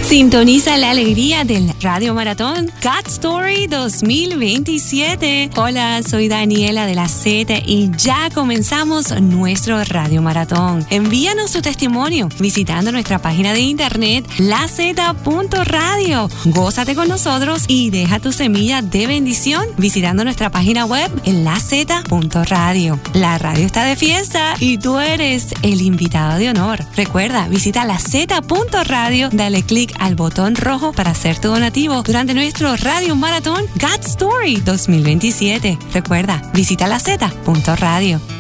Sintoniza la alegría del Radio Maratón God Story 2027. Hola, soy Daniela de La Z y ya comenzamos nuestro Radio Maratón. Envíanos tu testimonio visitando nuestra página de internet laz.radio. Gózate con nosotros y deja tu semilla de bendición visitando nuestra página web en laz.radio. La radio está de fiesta y tú eres el invitado de honor. Recuerda, visita laz.radio, dale clic al botón rojo para hacer tu donativo durante nuestro Radio Maratón God Story 2027. Recuerda, visita laz.radio.